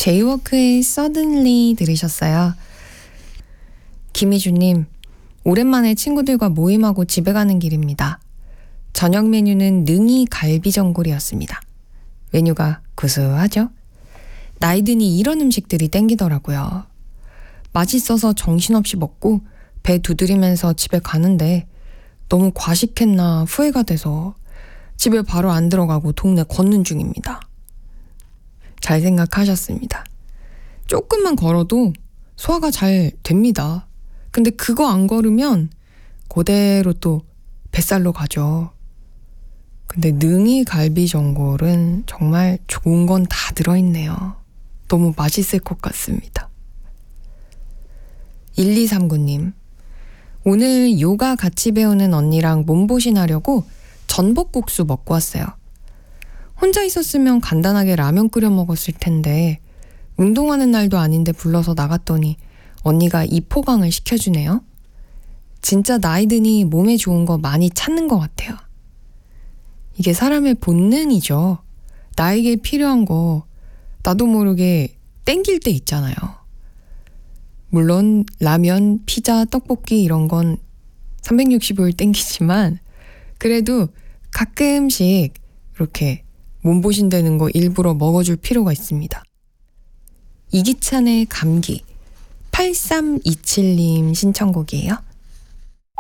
제이워크의 Suddenly 들으셨어요. 김희주님, 오랜만에 친구들과 모임하고 집에 가는 길입니다. 저녁 메뉴는 능이 갈비전골이었습니다. 메뉴가 구수하죠? 나이 드니 이런 음식들이 땡기더라고요. 맛있어서 정신없이 먹고 배 두드리면서 집에 가는데 너무 과식했나 후회가 돼서 집에 바로 안 들어가고 동네 걷는 중입니다. 잘 생각하셨습니다. 조금만 걸어도 소화가 잘 됩니다. 근데 그거 안 걸으면 그대로 또 뱃살로 가죠. 근데 능이 갈비전골은 정말 좋은 건 다 들어있네요. 너무 맛있을 것 같습니다. 1239님, 오늘 요가 같이 배우는 언니랑 몸보신 하려고 전복국수 먹고 왔어요. 혼자 있었으면 간단하게 라면 끓여 먹었을 텐데 운동하는 날도 아닌데 불러서 나갔더니 언니가 이포강을 시켜주네요. 진짜 나이 드니 몸에 좋은 거 많이 찾는 것 같아요. 이게 사람의 본능이죠. 나에게 필요한 거 나도 모르게 땡길 때 있잖아요. 물론 라면, 피자, 떡볶이 이런 건 365일 땡기지만 그래도 가끔씩 이렇게 몸보신되는 거 일부러 먹어줄 필요가 있습니다. 이기찬의 감기 8327님 신청곡이에요.